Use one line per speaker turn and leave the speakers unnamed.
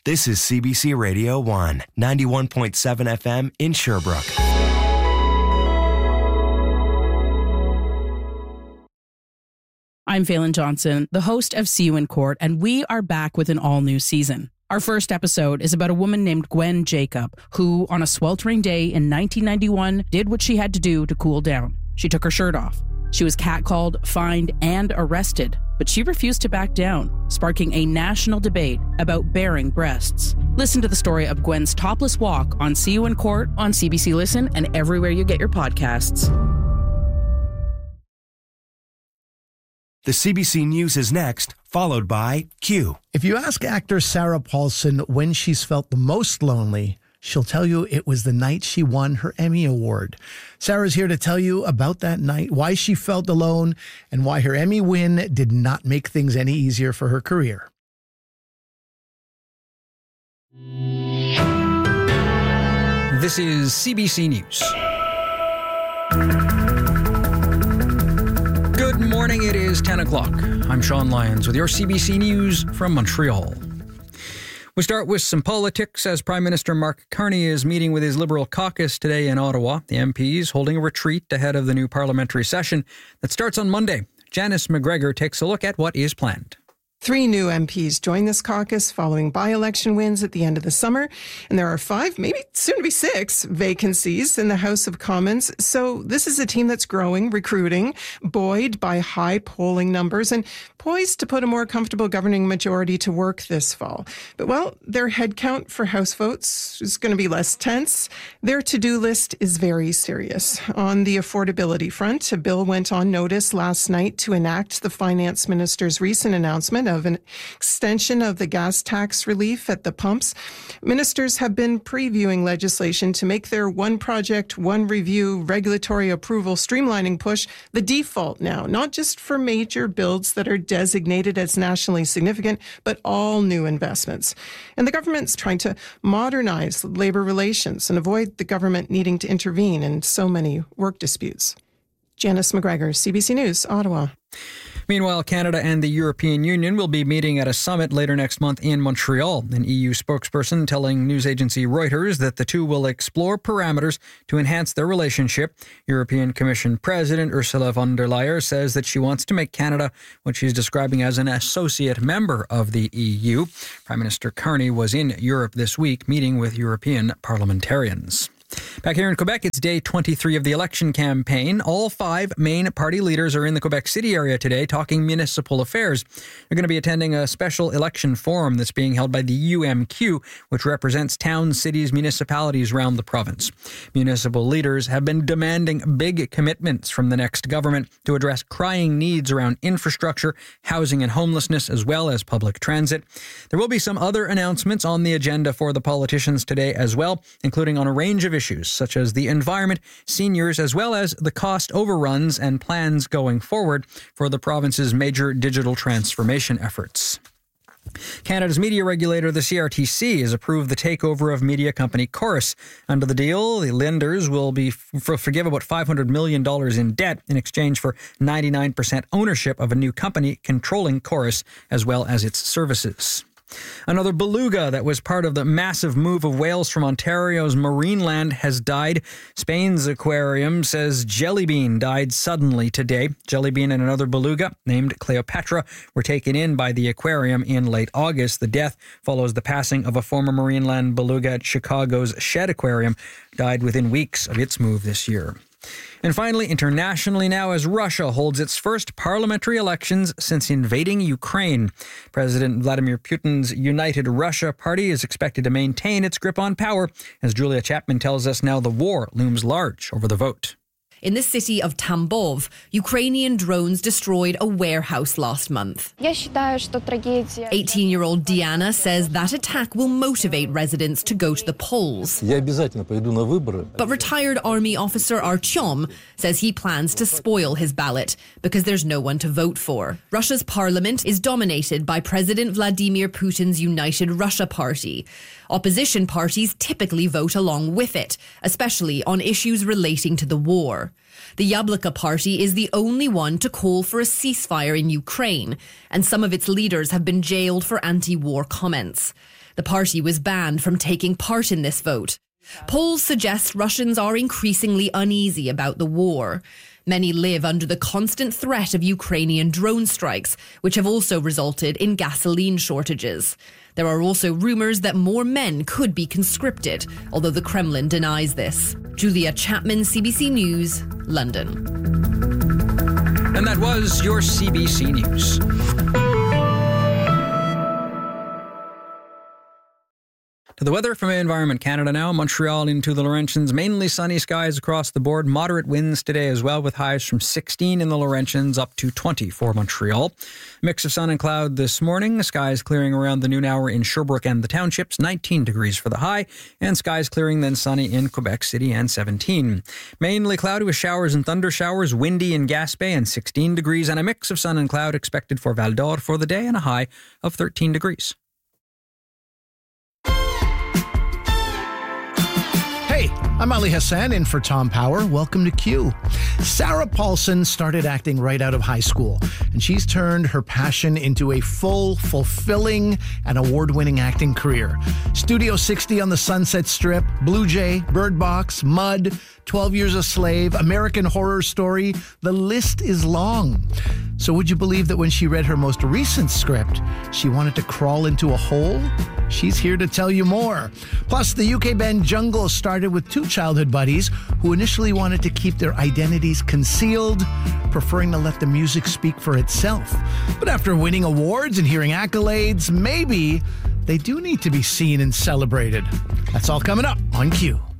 This is CBC Radio 1, 91.7 FM in Sherbrooke.
I'm Phelan Johnson, the host of See You in Court, and we are back with an all-new season. Our first episode is about a woman named Gwen Jacob, who, on a sweltering day in 1991, did what she had to do to cool down. She took her shirt off. She was catcalled, fined, and arrested, but she refused to back down, sparking a national debate about bearing breasts. Listen to the story of Gwen's topless walk on See You in Court on CBC Listen and everywhere you get your podcasts.
The CBC News is next, followed by Q.
If you ask actor Sarah Paulson when she's felt the most lonely, she'll tell you it was the night she won her Emmy Award. Sarah's here to tell you about that night, why she felt alone, and why her Emmy win did not make things any easier for her career.
This is CBC News. Good morning, it is 10 o'clock. I'm Sean Lyons with your CBC News from Montreal. We start with some politics as Prime Minister Mark Carney is meeting with his Liberal caucus today in Ottawa. The MPs holding a retreat ahead of the new parliamentary session that starts on Monday. Janice McGregor takes a look at what is planned.
3 new MPs join this caucus following by-election wins at the end of the summer. And there are 5, maybe soon to be 6, vacancies in the House of Commons. So this is a team that's growing, recruiting, buoyed by high polling numbers and poised to put a more comfortable governing majority to work this fall. But, well, their headcount for House votes is going to be less tense. Their to-do list is very serious. On the affordability front, a bill went on notice last night to enact the Finance Minister's recent announcement of an extension of the gas tax relief at the pumps. Ministers have been previewing legislation to make their one project, one review regulatory approval streamlining push the default now, not just for major builds that are designated as nationally significant, but all new investments. And the government's trying to modernize labor relations and avoid the government needing to intervene in so many work disputes. Janice McGregor, CBC News, Ottawa.
Meanwhile, Canada and the European Union will be meeting at a summit later next month in Montreal. An EU spokesperson telling news agency Reuters that the two will explore parameters to enhance their relationship. European Commission President Ursula von der Leyen says that she wants to make Canada what she's describing as an associate member of the EU. Prime Minister Carney was in Europe this week meeting with European parliamentarians. Back here in Quebec, it's day 23 of the election campaign. All 5 main party leaders are in the Quebec City area today talking municipal affairs. They're going to be attending a special election forum that's being held by the UMQ, which represents towns, cities, municipalities around the province. Municipal leaders have been demanding big commitments from the next government to address crying needs around infrastructure, housing and homelessness, as well as public transit. There will be some other announcements on the agenda for the politicians today as well, including on a range of issues such as the environment, seniors, as well as the cost overruns and plans going forward for the province's major digital transformation efforts. Canada's media regulator, the CRTC, has approved the takeover of media company Corus. Under the deal, the lenders will be forgive about $500 million in debt in exchange for 99% ownership of a new company controlling Corus as well as its services. Another beluga that was part of the massive move of whales from Ontario's Marineland has died. Spain's aquarium says Jellybean died suddenly today. Jellybean and another beluga named Cleopatra were taken in by the aquarium in late August. The death follows the passing of a former Marineland beluga at Chicago's Shedd Aquarium, died within weeks of its move this year. And finally, internationally now, as Russia holds its first parliamentary elections since invading Ukraine. President Vladimir Putin's United Russia Party is expected to maintain its grip on power. As Julia Chapman tells us now, the war looms large over the vote.
In the city of Tambov, Ukrainian drones destroyed a warehouse last month. 18-year-old Diana says that attack will motivate residents to go to the polls. But retired army officer Artyom says he plans to spoil his ballot because there's no one to vote for. Russia's parliament is dominated by President Vladimir Putin's United Russia Party. Opposition parties typically vote along with it, especially on issues relating to the war. war. The Yabloko Party is the only one to call for a ceasefire in Ukraine, and some of its leaders have been jailed for anti-war comments. The party was banned from taking part in this vote. Polls suggest Russians are increasingly uneasy about the war. Many live under the constant threat of Ukrainian drone strikes, which have also resulted in gasoline shortages. There are also rumours that more men could be conscripted, although the Kremlin denies this. Julia Chapman, CBC News, London.
And that was your CBC News. To the weather from Environment Canada now. Montreal into the Laurentians, mainly sunny skies across the board. Moderate winds today as well, with highs from 16 in the Laurentians up to 20 for Montreal. Mix of sun and cloud this morning. Skies clearing around the noon hour in Sherbrooke and the townships. 19 degrees for the high. And skies clearing then sunny in Quebec City and 17. Mainly cloudy with showers and thunder showers. Windy in Gaspé and 16 degrees. And a mix of sun and cloud expected for Val d'Or for the day and a high of 13 degrees.
Hey, I'm Ali Hassan in for Tom Power. Welcome to Q. Sarah Paulson started acting right out of high school, and she's turned her passion into a full, fulfilling, and award-winning acting career. Studio 60 on the Sunset Strip, Blue Jay, Bird Box, Mud, 12 Years a Slave, American Horror Story. The list is long. So would you believe that when she read her most recent script, she wanted to crawl into a hole? She's here to tell you more. Plus, the UK band Jungle started with two childhood buddies who initially wanted to keep their identities concealed, preferring to let the music speak for itself. But after winning awards and hearing accolades, maybe they do need to be seen and celebrated. That's all coming up on Q.